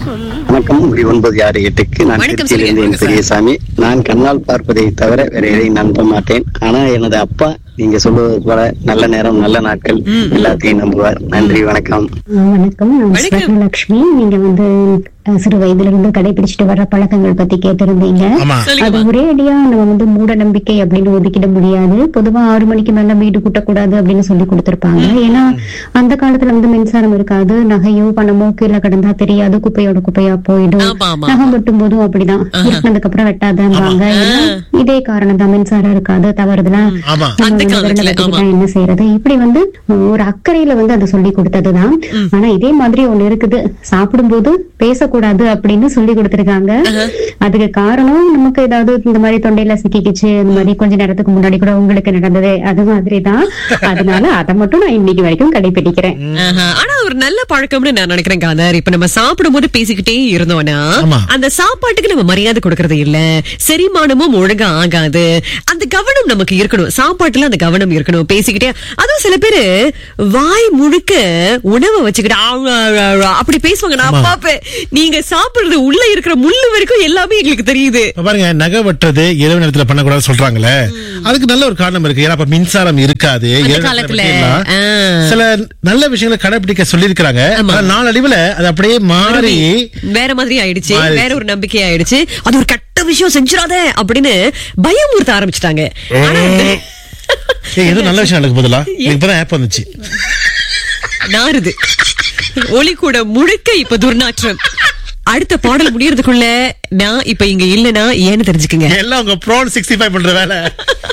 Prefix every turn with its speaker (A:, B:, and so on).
A: வணக்கம். 968க்கு நான்
B: வணக்கம்
A: திருச்சியிலிருந்து என்
B: சொல்லுங்க
A: பெரியசாமி. நான் கண்ணால் பார்ப்பதை தவிர வேற எதையும் நம்ப மாட்டேன். ஆனா எனது அப்பா நீங்க சொல்வது போல நல்ல நேரம் நல்ல நாட்கள் எல்லாத்தையும் நம்புவார். நன்றி, வணக்கம்.
C: வணக்கம். நான்
B: வணக்கம்.
C: ஸ்வர்ணலட்சுமி. நீங்க சிறு வயதுல இருந்து கடைபிடிச்சிட்டு வர்ற பழக்கங்கள் பத்தி கேட்டிருந்தீங்க. அது
B: சொல்லுங்கம்மா.
C: ஒரே அடியா நம்ம மூட நம்பிக்கை அப்படின்னு ஒதுக்கிட முடியாது. பொதுவா 6 மணிக்கு மேல வீடு கூட்டக்கூடாது அப்படின்னு சொல்லி கொடுத்திருப்பாங்க. ஏன்னா அந்த காலத்துல மின்சாரம் இருக்காது. நகையோ பணமோ கீழே கிடந்தா தெரியாது, குப்பையோட குப்பையா போயிடும்.
B: ஆமா, ஆமா.
C: நகம் வெட்டும் போதும் அப்படிதான், இருந்ததுக்கு அப்புறம் வெட்டாதாங்க. இதே காரணம் தான், மின்சாரம் இருக்காது, தவறுதலா
B: அந்த காலத்துல, ஆமா.
C: என்ன செய்யறது, இப்படி ஒரு அக்கறையில அதை சொல்லி கொடுத்ததுதான். ஆனா இதே மாதிரி ஒண்ணு இருக்குது, சாப்பிடும்போது பேசக்கூடாது அப்படின்னு சொல்லி கொடுத்திருக்காங்க. அதுக்கு காரணம் நமக்கு ஏதாவது இந்த மாதிரி தொண்டையில சிக்கிக்கிச்சு, இந்த மாதிரி கொஞ்ச நேரத்துக்கு முன்னாடி கூட உங்களுக்கு நடந்தது, அது மாதிரிதான். அதனால அதை மட்டும் நான் இன்னைக்கு வரைக்கும் கடைபிடிக்கிறேன்.
B: ஆனா ஒரு நல்ல பழக்கம்னு நான் நினைக்கிறேன் காதர். இப்ப நம்ம சாப்பிடும் போது பேசிக்கிட்டே இருந்தோம்னா அந்த சாப்பாட்டுக்கு நம்ம மரியாதை கொடுக்கறது இல்ல, செரிமானமும் ஒழுங்கா ஆகாது. அந்த கவனம் நமக்கு இருக்கணும், சாப்பாட்டுல அந்த கவனம் இருக்கணும். பேசிக்கிட்டே, அதுவும் சில பேரு வாய் முழுக்க உணவை வச்சுக்கிட்டு அப்படி பேசுவாங்க. நான் பாப்பேன், நீங்க சாப்பிடுறது உள்ள இருக்கிற முள்ளு வரைக்கும் எல்லாமே எங்களுக்கு தெரியுது.
D: பாருங்க, நகை வெட்டுறது இரவு நேரத்துல பண்ணக்கூடாது சொல்றாங்களே, அதுக்கு நல்ல ஒரு காரணம் இருக்கு. ஏன்னா மின்சாரம் இருக்காது
B: காலத்துல.
D: சில நல்ல விஷயங்களை கடைபிடிக்க சொல்லிருக்காங்க. நாளடைவுல அது அப்படியே மாறி
B: வேற மாதிரி ஆயிடுச்சு, வேற ஒரு நம்பிக்கை ஆயிடுச்சு. அது ஒரு கட்ட விஷயம் செஞ்சிடாத அப்படின்னு பயமுறுத்த ஆரம்பிச்சுட்டாங்க.
D: ஏதோ நல்ல விஷயம் எனக்கு பதிலா இப்பதான் ஆப் வந்துச்சு.
B: நாருது ஒளி கூட முழுக்க இப்ப துர்நாற்றம். அடுத்த பாடல் முடியறதுக்குள்ள நான் இப்ப இங்க இல்லனா ஏன்னு தெரிஞ்சுக்குங்க.
D: எல்லாம் உங்க ப்ரான் 65 பண்ற வேலை.